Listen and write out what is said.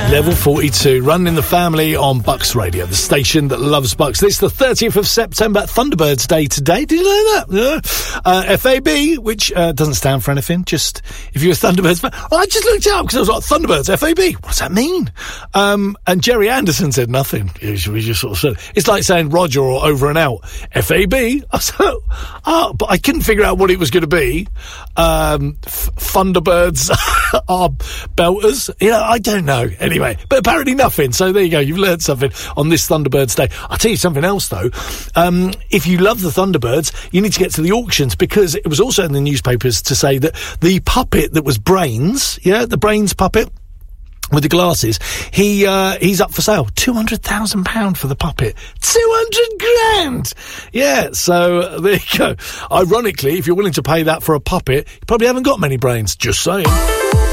Level 42, running in the family on Bucks Radio, the station that loves Bucks. This is the 30th of September, Thunderbirds Day today. Did you know that? Yeah. FAB, which doesn't stand for anything. Just, if you're a Thunderbirds fan. Well, I just looked it up because I was like, Thunderbirds, FAB. What does that mean? And Jerry Anderson said nothing. We just sort of said, it's like saying Roger or over and out. FAB. I was like, but I couldn't figure out what it was going to be. Thunderbirds are belters. You know, I don't know. Anyway, but apparently nothing. So there you go. You've learned something on this Thunderbirds Day. I'll tell you something else, though. If you love the Thunderbirds, you need to get to the auctions, because it was also in the newspapers to say that the puppet that was Brains, the Brains puppet with the glasses, he's up for sale. £200,000 for the puppet. 200 grand! Yeah, so there you go. Ironically, if you're willing to pay that for a puppet, you probably haven't got many brains. Just saying.